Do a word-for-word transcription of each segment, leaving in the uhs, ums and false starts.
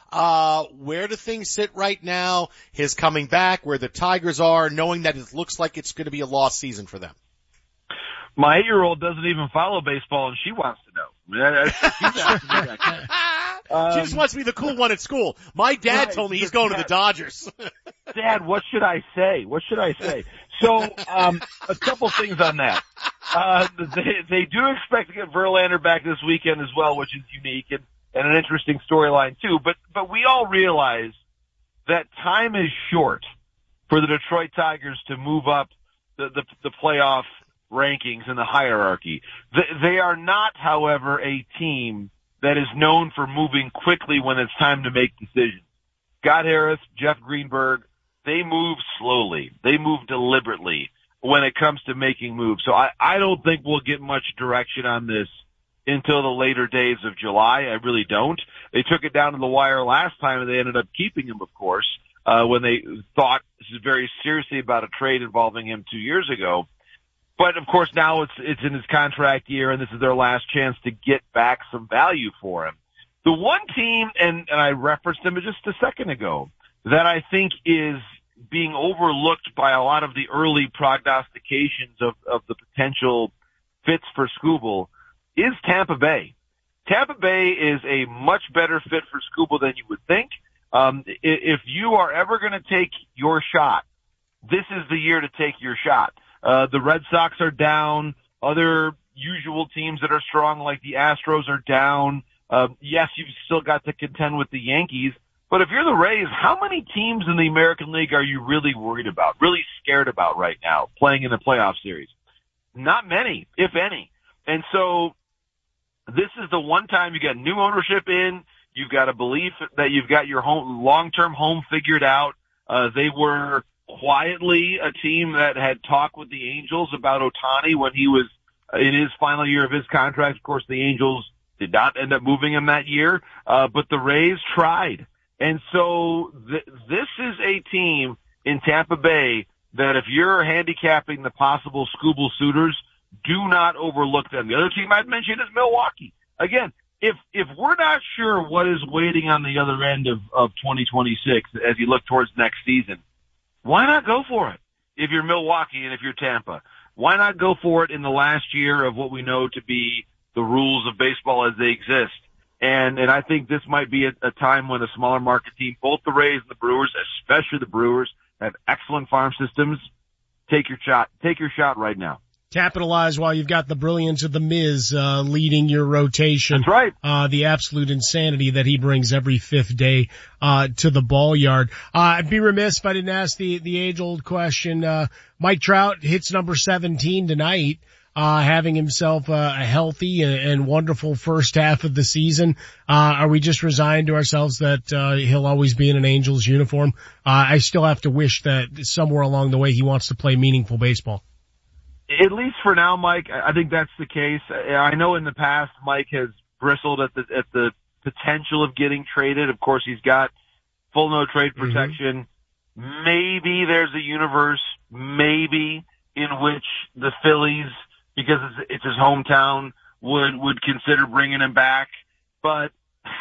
Uh, where do things sit right now? His coming back, where the Tigers are, knowing that it looks like it's going to be a lost season for them. My eight-year-old doesn't even follow baseball, and she wants to know. She's asking me that kind of. Um, she just wants to be the cool one at school. My dad right, told me he's going Dad, to the Dodgers. Dad, what should I say? What should I say? So, um, a couple things on that. Uh, they, they do expect to get Verlander back this weekend as well, which is unique and, and an interesting storyline too. But, but we all realize that time is short for the Detroit Tigers to move up the, the, the playoff rankings in the hierarchy. They are not, however, a team that is known for moving quickly when it's time to make decisions. Scott Harris, Jeff Greenberg, they move slowly. They move deliberately when it comes to making moves. So I, I don't think we'll get much direction on this until the later days of July. I really don't. They took it down to the wire last time, and they ended up keeping him, of course, uh, when they thought very seriously about a trade involving him two years ago. But of course now it's, it's in his contract year, and this is their last chance to get back some value for him. The one team, and, and I referenced him just a second ago, that I think is being overlooked by a lot of the early prognostications of, of the potential fits for Skubal is Tampa Bay. Tampa Bay is a much better fit for Skubal than you would think. Um, if you are ever going to take your shot, this is the year to take your shot. Uh, the Red Sox are down. Other usual teams that are strong, like the Astros, are down. Uh, yes, you've still got to contend with the Yankees. But if you're the Rays, how many teams in the American League are you really worried about, really scared about right now, playing in the playoff series? Not many, if any. And so this is the one time you got new ownership in. You've got a belief that you've got your home, long-term home figured out. Uh, they were quietly a team that had talked with the Angels about Ohtani when he was in his final year of his contract. Of course, the Angels did not end up moving him that year, uh, but the Rays tried. And so th- this is a team in Tampa Bay that if you're handicapping the possible Skubal suitors, do not overlook them. The other team I'd mention is Milwaukee. Again, if if we're not sure what is waiting on the other end of, of twenty twenty-six as you look towards next season, why not go for it if you're Milwaukee and if you're Tampa? Why not go for it in the last year of what we know to be the rules of baseball as they exist? And and I think this might be a, a time when a smaller market team, both the Rays and the Brewers, especially the Brewers, have excellent farm systems. Take your shot. Take your shot right now. Capitalize while you've got the brilliance of the Miz uh, leading your rotation. That's right. Uh, the absolute insanity that he brings every fifth day uh, to the ball yard. Uh, I'd be remiss if I didn't ask the the age-old question. Uh, Mike Trout hits number seventeen tonight, uh, having himself a, a healthy and, and wonderful first half of the season. Uh, are we just resigned to ourselves that uh, he'll always be in an Angels uniform? Uh, I still have to wish that somewhere along the way he wants to play meaningful baseball. At least for now, Mike, I think that's the case. I know in the past Mike has bristled at the at the potential of getting traded. Of course, he's got full no trade protection. Mm-hmm. Maybe there's a universe, maybe, in which the Phillies, because it's, it's his hometown, would would consider bringing him back. But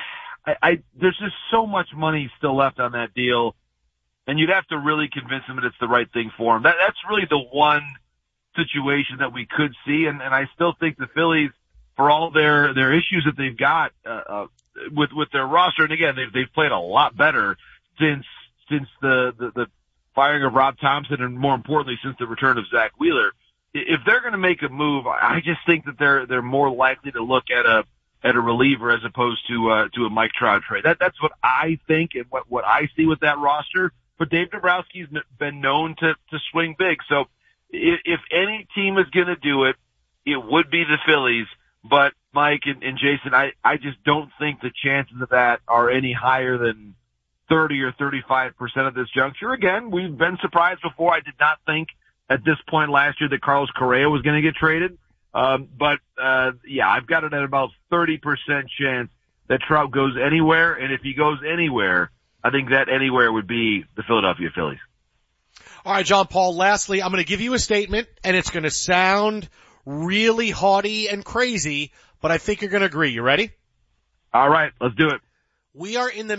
I, I there's just so much money still left on that deal, and you'd have to really convince him that it's the right thing for him. That that's really the one situation that we could see, and, and I still think the Phillies, for all their their issues that they've got uh, uh, with with their roster, and again they've they've played a lot better since since the, the the firing of Rob Thompson, and more importantly since the return of Zach Wheeler. If they're going to make a move, I just think that they're they're more likely to look at a at a reliever as opposed to uh, to a Mike Trout trade. That that's what I think and what what I see with that roster. But Dave Dombrowski's been known to to swing big, so. If any team is going to do it, it would be the Phillies. But Mike and, and Jason, I, I just don't think the chances of that are any higher than thirty or thirty-five percent at this juncture. Again, we've been surprised before. I did not think at this point last year that Carlos Correa was going to get traded. Um, but, uh, yeah, I've got it at about thirty percent chance that Trout goes anywhere. And if he goes anywhere, I think that anywhere would be the Philadelphia Phillies. All right, John Paul, lastly, I'm going to give you a statement, and it's going to sound really haughty and crazy, but I think you're going to agree. You ready? All right, let's do it. We are in the